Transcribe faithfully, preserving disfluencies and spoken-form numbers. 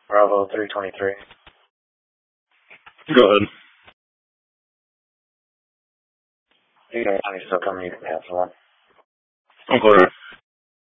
Bravo three twenty-three. Go ahead. You guys are still coming, you can cancel one. I'm clear.